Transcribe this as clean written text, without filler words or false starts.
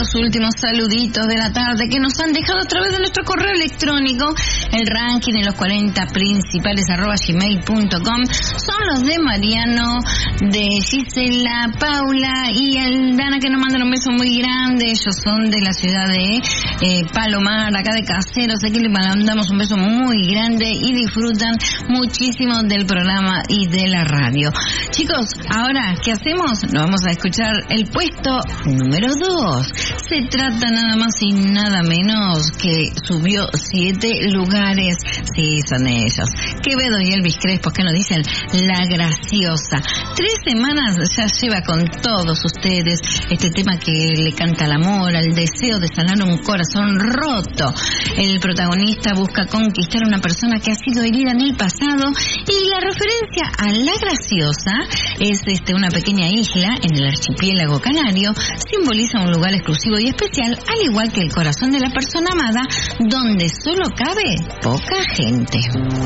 los últimos saluditos de la tarde que nos han dejado a través de nuestro correo electrónico. El ranking en los 40 principales @gmail.com son los de Mariano, de Gisela, Paula y Aldana, que nos mandan un beso muy grande. Ellos son de la ciudad de Palomar, acá de Caseros. Aquí les mandamos un beso muy grande y disfrutan muchísimo del programa y de la radio. Chicos, ahora, ¿qué hacemos? Nos vamos a escuchar el puesto número 2. Se trata nada más y nada menos que subió 7 lugares. Sí, son ellos. Quevedo y Elvis Crespo, que nos dicen La Graciosa. 3 semanas ya lleva con todos ustedes este tema que le canta al amor, al deseo de sanar un corazón roto. El protagonista busca conquistar a una persona que ha sido herida en el pasado, y la referencia a La Graciosa es una pequeña isla en el archipiélago canario. Simboliza un lugar exclusivo y especial, al igual que el corazón de la persona amada, donde solo cabe poca gente.